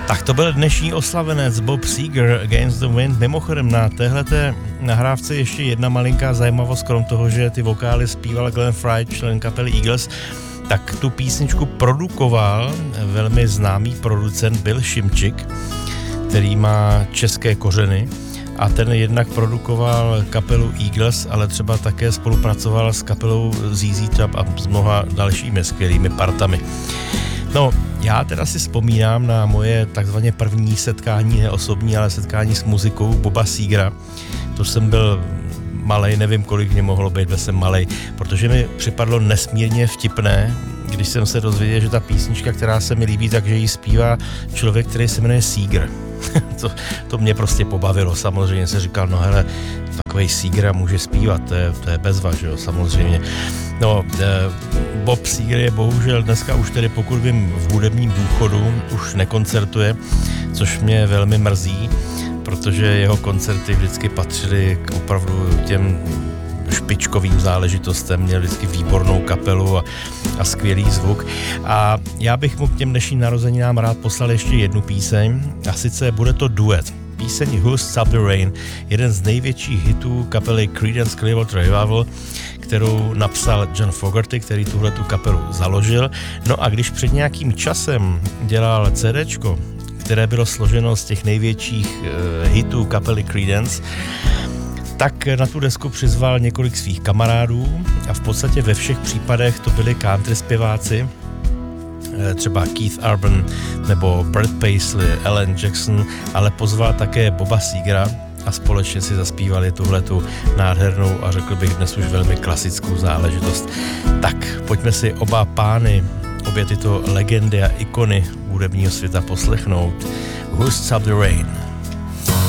Tak to byl dnešní oslavenec Bob Seger, Against the Wind. Mimochodem na téhleté nahrávce ještě jedna malinká zajímavost, krom toho, že ty vokály zpíval Glenn Frey, člen kapely Eagles, tak tu písničku produkoval velmi známý producent Bill Šimčik, který má české kořeny, a ten jednak produkoval kapelu Eagles, ale třeba také spolupracoval s kapelou ZZ Top a s mnoha dalšími skvělými partami. No, já teda si vzpomínám na moje takzvaně první setkání, ne osobní, ale setkání s muzikou Boba Segera. To jsem byl malej, nevím, kolik mě mohlo být, byl jsem malej, protože mi připadlo nesmírně vtipné, když jsem se dozvěděl, že ta písnička, která se mi líbí, takže ji zpívá člověk, který se jmenuje Seger. to mě prostě pobavilo, samozřejmě jsem říkal, no hele, takovej Seger může zpívat, to je bezva, že jo, samozřejmě. No, Bob Seger je bohužel dneska už tedy, pokud vím, v hudebním důchodu, už nekoncertuje, což mě velmi mrzí, protože jeho koncerty vždycky patřily k opravdu těm špičkovým záležitostem, měl vždycky výbornou kapelu a skvělý zvuk. A já bych mu k těm dnešním narozeninám rád poslal ještě jednu píseň, a sice bude to duet. Píseň Who Stopped the Rain, jeden z největších hitů kapely Creedence Clearwater Revival, kterou napsal John Fogerty, který tuhletu kapelu založil. No a když před nějakým časem dělal CDčko, které bylo složeno z těch největších hitů kapely Creedence, tak na tu desku přizval několik svých kamarádů a v podstatě ve všech případech to byli country zpěváci, třeba Keith Urban nebo Bert Paisley, Alan Jackson, ale pozval také Boba Segera a společně si zaspívali tuhletu nádhernou a řekl bych dnes už velmi klasickou záležitost. Tak pojďme si oba pány, obě tyto legendy a ikony hudebního světa poslechnout. Who Stopped the Rain?